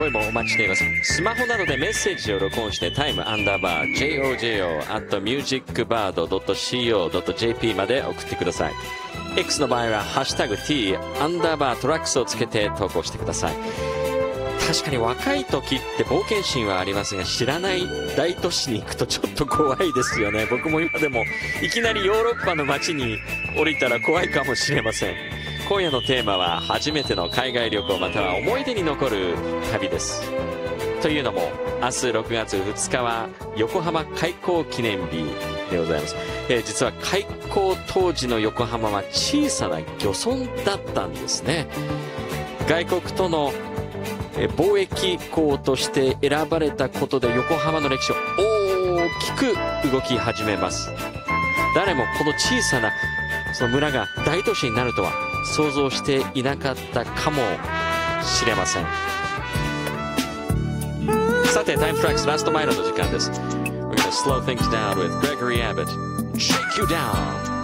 声もお待ちしています。スマホなどでメッセージを録音してタイム_JOJO@musicbird.co.jp まで送ってください。X の場合はハッシュタグ T_トラックスをつけて投稿してください。確かに若い時って冒険心はありますが、知らない大都市に行くとちょっと怖いですよね。僕も今でもいきなりヨーロッパの街に降りたら怖いかもしれません。今夜のテーマは初めての海外旅行または思い出に残る旅です。というのも明日6月2日は横浜開港記念日でございます。実は開港当時の横浜は小さな漁村だったんですね。外国との貿易港として選ばれたことで横浜の歴史を大きく動き始めます。誰もこの小さなその村が大都市になるとは想像していなかったかもしれません。さて、タイムトラックスラストマイルの時間です。We're gonna slow things down with Gregory Abbott. Shake you down.